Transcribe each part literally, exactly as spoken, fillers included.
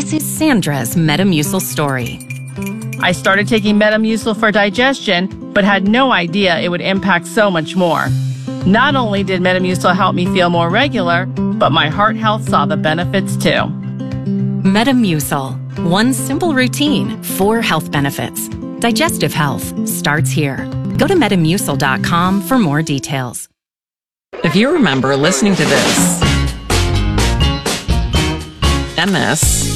This is Sandra's Metamucil story. I started taking Metamucil for digestion, but had no idea it would impact so much more. Not only did Metamucil help me feel more regular, but my heart health saw the benefits too. Metamucil. One simple routine, four health benefits. Digestive health starts here. Go to metamucil dot com for more details. If you remember listening to this, M S,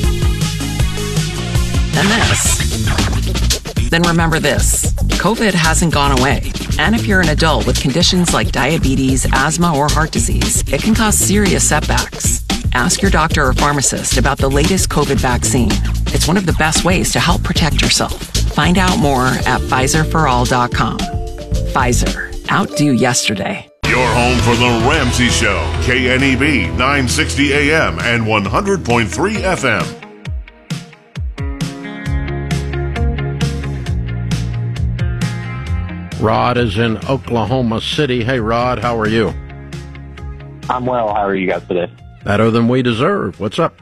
M S, then remember this. COVID hasn't gone away. And if you're an adult with conditions like diabetes, asthma, or heart disease, it can cause serious setbacks. Ask your doctor or pharmacist about the latest COVID vaccine. It's one of the best ways to help protect yourself. Find out more at Pfizer for all dot com. Pfizer. Outdo yesterday. Your home for The Ramsey Show. K N E B, nine sixty A M and one hundred point three F M. Rod is in Oklahoma City. Hey, Rod, how are you? I'm well. How are you guys today? Better than we deserve. What's up?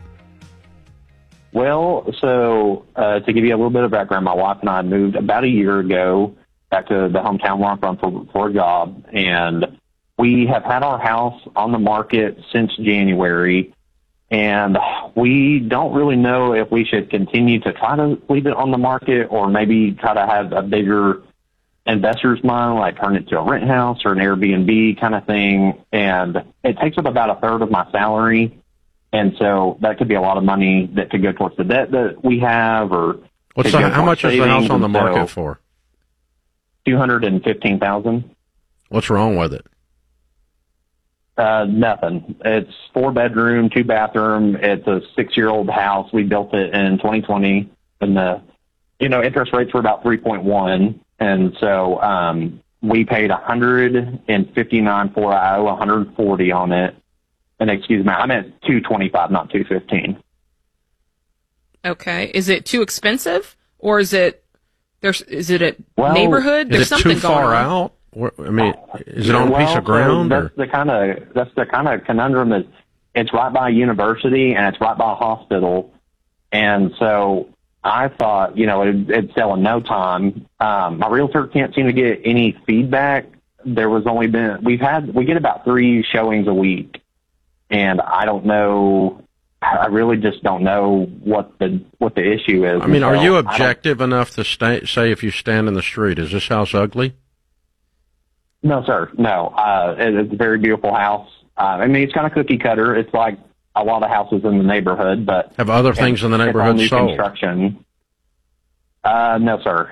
Well, so uh, to give you a little bit of background, my wife and I moved about a year ago back to the hometown where I'm from for, for a job, and we have had our house on the market since January, and we don't really know if we should continue to try to leave it on the market or maybe try to have a bigger investor's mind, like turn it to a rent house or an Airbnb kind of thing. And it takes up about a third of my salary. And so that could be a lot of money that could go towards the debt that we have. Or What's the, how much is the house on the market for? two hundred fifteen thousand dollars. What's wrong with it? Uh, nothing. It's four bedroom, two bathroom. It's a six year old house. We built it in twenty twenty, and the, you know, interest rates were about three point one. And so, um, we paid one hundred fifty-nine for I owe one hundred forty on it. And excuse me, I meant two twenty-five, not two fifteen. Okay. Is it too expensive, or is it there's is it a well, neighborhood? There's is it something too far going on. out? I mean, is it on well, a piece of ground? So that's or? the kind of that's the kind of conundrum is it's right by a university and it's right by a hospital, and so I thought, you know, it'd, it'd sell in no time. Um, my realtor can't seem to get any feedback. There was only been we've had we get about three showings a week, and I don't know. I really just don't know what the what the issue is. I mean, so are you objective enough to stay, say if you stand in the street, is this house ugly? No, sir. No. Uh, it, it's a very beautiful house. Uh, I mean, it's kind of cookie cutter. It's like a lot of houses in the neighborhood, but have other things in the neighborhood it's sold? Construction. Uh, no, sir.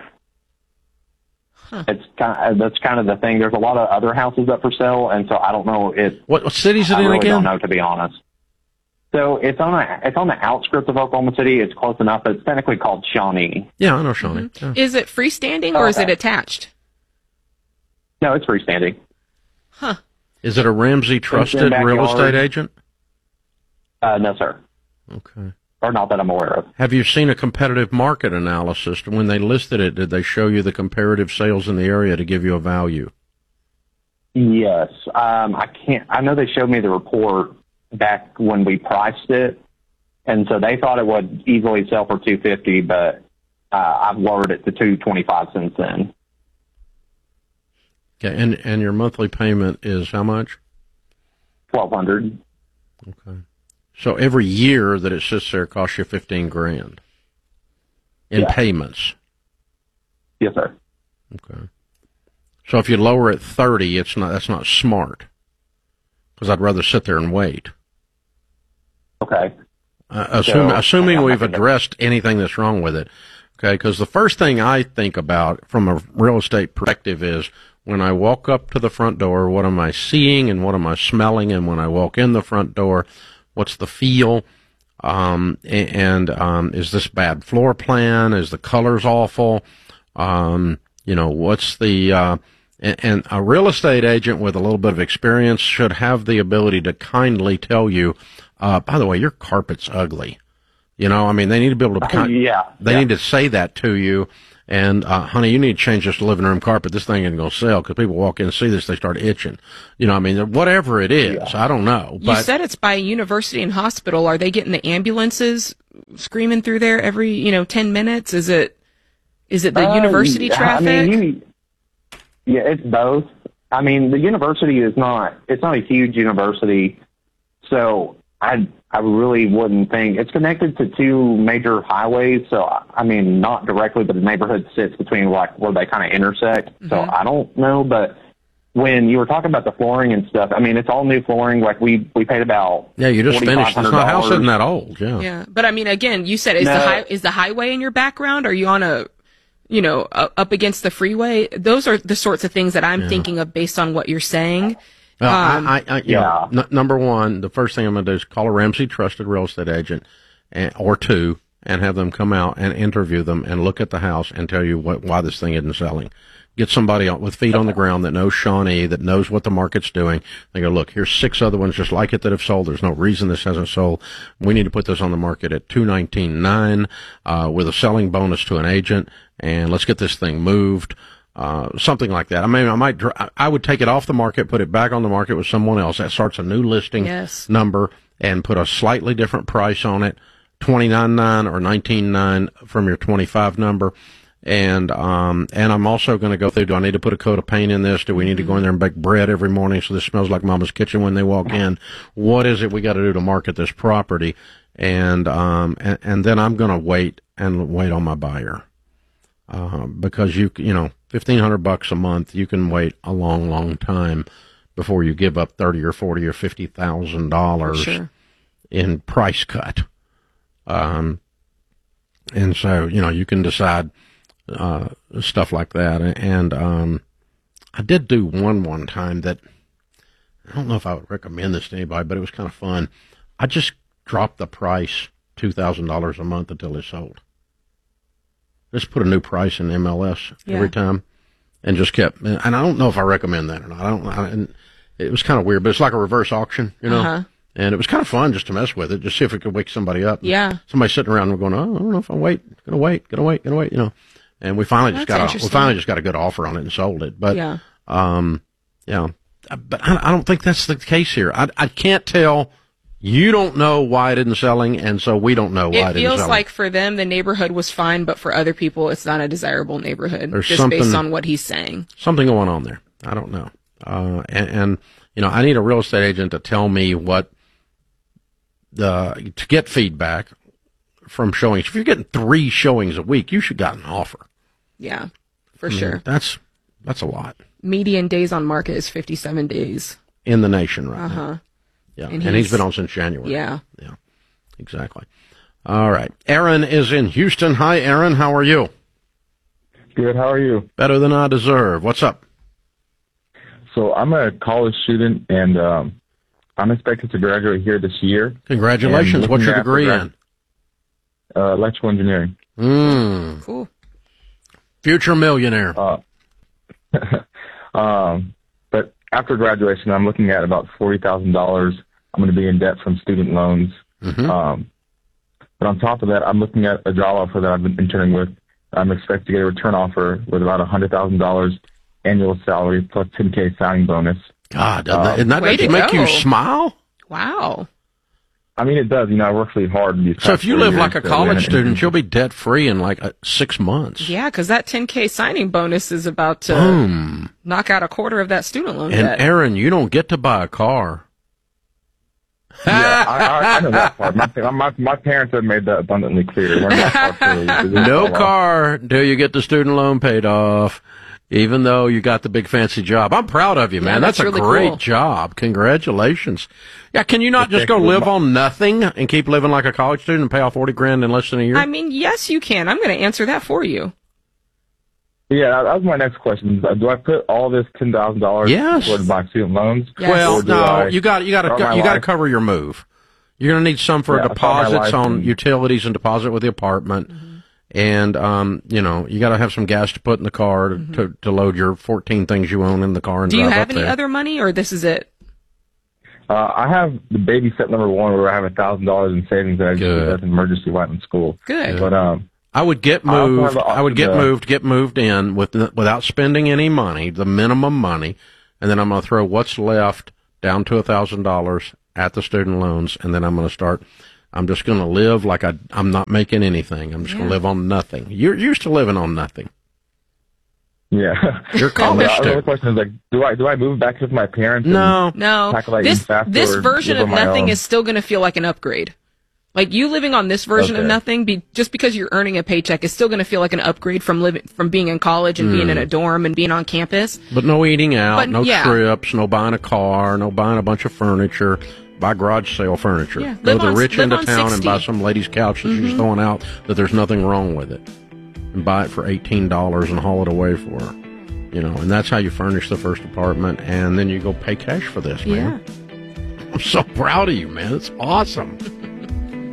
Huh. It's kind of, that's kind of the thing. There's a lot of other houses up for sale, and so I don't know if what, what city is it I in really again? Don't know, to be honest. So it's on a, it's on the outskirts of Oklahoma City. It's close enough. It's technically called Shawnee. Yeah, I know Shawnee. Mm-hmm. Yeah. Is it freestanding or okay. is it attached? No, it's freestanding. Huh. Is it a Ramsey trusted real estate agent? Uh, no, sir. Okay. Or not that I'm aware of. Have you seen a competitive market analysis? When they listed it, did they show you the comparative sales in the area to give you a value? Yes. Um, I can't, I know they showed me the report back when we priced it, and so they thought it would easily sell for two fifty, but uh, I've lowered it to two twenty-five since then. Okay, and and your monthly payment is how much? Twelve hundred. Okay. So every year that it sits there costs you fifteen grand in yeah. payments. Yes, sir. Okay. So if you lower it thirty, it's not that's not smart, because I'd rather sit there and wait. Okay. Uh, assume, so, assuming we've addressed anything that's wrong with it, okay? Because the first thing I think about from a real estate perspective is when I walk up to the front door, what am I seeing and what am I smelling? And when I walk in the front door, what's the feel? Um, and um, is this bad floor plan? Is the colors awful? Um, you know, what's the uh, and, and a real estate agent with a little bit of experience should have the ability to kindly tell you, uh, by the way, your carpet's ugly. You know, I mean, they need to be able to. Kind, yeah, they yeah. need to say that to you. And, uh, honey, you need to change this living room carpet. This thing ain't going to sell because people walk in and see this, they start itching. You know, I mean, whatever it is, yeah. I don't know. You but, said it's by a university and hospital. Are they getting the ambulances screaming through there every, you know, ten minutes? Is it, is it the uh, university traffic? I mean, you, yeah, it's both. I mean, the university is not, it's not a huge university. So I, I really wouldn't think it's connected to two major highways. So, I mean, not directly, but the neighborhood sits between like where they kind of intersect. Mm-hmm. So I don't know, but when you were talking about the flooring and stuff, I mean, it's all new flooring. Like we, we paid about, yeah, you just finished. It's not, house isn't that old. Yeah. Yeah. But I mean, again, you said, is no. the high, is the highway in your background? Are you on a, you know, uh, up against the freeway? Those are the sorts of things that I'm yeah. thinking of based on what you're saying. Well, um, I, I, you yeah. know, n- number one, the first thing I'm going to do is call a Ramsey trusted real estate agent and, or two and have them come out and interview them and look at the house and tell you what, why this thing isn't selling. Get somebody with feet on the ground that knows Shawnee, that knows what the market's doing. They go, look, here's six other ones just like it that have sold. There's no reason this hasn't sold. We need to put this on the market at two nineteen nine uh, with a selling bonus to an agent, and let's get this thing moved. Uh, something like that. I mean, I might, I would take it off the market, put it back on the market with someone else. That starts a new listing yes. number and put a slightly different price on it, twenty-nine nine or nineteen nine from your twenty-five number. And, um, and I'm also going to go through, do I need to put a coat of paint in this? Do we need to go in there and bake bread every morning so this smells like Mama's kitchen when they walk in? What is it we got to do to market this property? And, um, and, and then I'm going to wait and wait on my buyer. Uh, because you, you know, fifteen hundred bucks a month, you can wait a long, long time before you give up thirty or forty or fifty thousand dollars sure. in price cut. Um, and so, you know, you can decide, uh, stuff like that. And, um, I did do one one time that I don't know if I would recommend this to anybody, but it was kind of fun. I just dropped the price two thousand dollars a month until it sold. Just put a new price in M L S yeah. every time, and just kept. And I don't know if I recommend that or not. I don't. I, and it was kind of weird, but it's like a reverse auction, you know. Uh-huh. And it was kind of fun just to mess with it, just see if it could wake somebody up. Yeah. Somebody sitting around and going, oh, I don't know if I wait, gonna wait, gonna wait, gonna wait, you know. And we finally just That's got a, we finally just got a good offer on it and sold it. But yeah, um, yeah, but I, I don't think that's the case here. I I can't tell. You don't know why it isn't selling, and so we don't know why it, it isn't feels selling. like for them the neighborhood was fine, but for other people it's not a desirable neighborhood. There's just based on what he's saying. Something going on there. I don't know. Uh, and, and you know, I need a real estate agent to tell me what the to get feedback from showings. If you're getting three showings a week, you should got an offer. Yeah, for I mean, sure. That's that's a lot. Median days on market is fifty-seven days in the nation right uh-huh. now. Yeah, and, and he's, he's been on since January. Yeah. Yeah, exactly. All right. Aaron is in Houston. Hi, Aaron. How are you? Good. How are you? Better than I deserve. What's up? So I'm a college student, and um, I'm expected to graduate here this year. Congratulations. What's your degree grad- in? Uh, electrical engineering. Mm. Cool. Future millionaire. Uh, um, but after graduation, I'm looking at about forty thousand dollars. I'm going to be in debt from student loans. Mm-hmm. Um, but on top of that, I'm looking at a job offer that I've been interning with. I'm expected to get a return offer with about one hundred thousand dollars annual salary plus ten K signing bonus. God, doesn't that, doesn't that Way to make go. you smile? Wow. I mean, it does. You know, I work really hard. These So if you live like a to college win it. student, you'll be debt-free in like uh, six months. Yeah, because that ten K signing bonus is about to Boom. knock out a quarter of that student loan And debt. Aaron, you don't get to buy a car. Yeah, I, I, I know that part. My, my, my parents have made that abundantly clear. We're not car too, No car until you get the student loan paid off, even though you got the big fancy job. I'm proud of you, man. Yeah, that's, that's a really great cool. job. Congratulations. Yeah, can you not just go live on nothing and keep living like a college student and pay off forty grand in less than a year? I mean, yes, you can. I'm going to answer that for you. Yeah, that was my next question. Do I put all this ten thousand dollars Yes. toward my student loans? Yes. Well, Or do no, I you got you got start to my you got to life? cover your move. You're going to need some for Yeah, start my deposits life on and- utilities and deposit with the apartment, Mm-hmm. and um, you know, you got to have some gas to put in the car to, Mm-hmm. to to load your fourteen things you own in the car and Do you drive have up any there. other money, or this is it? Uh, I have the baby step number one where I have a thousand dollars in savings that I just use as an emergency while I'm in school. Good. But um, I would get I also moved. have a- I would get the- moved, get moved in with without spending any money, the minimum money, and then I'm going to throw what's left down to a thousand dollars at the student loans, and then I'm going to start. I'm just going to live like I, I'm not making anything. I'm just Yeah. going to live on nothing. You're used to living on nothing. Yeah. You're a college The other student. question is like, do I do I move back with my parents? No. No, Tackle that this even faster this or version live of on my nothing own? is still going to feel like an upgrade. Like you living on this version of Okay. nothing, be, just because you're earning a paycheck, is still going to feel like an upgrade from living from being in college and being in a dorm and being on campus. But no eating out, But, no yeah. trips, no buying a car, no buying a bunch of furniture. Buy garage sale furniture. Yeah, Go live to the on- rich live end of on town and sixty. buy some lady's couch that she's throwing out that there's nothing wrong with it. And buy it for eighteen dollars and haul it away for her. You know, and that's how you furnish the first apartment, and then you go pay cash for this, man. Yeah. I'm so proud of you, man. It's awesome.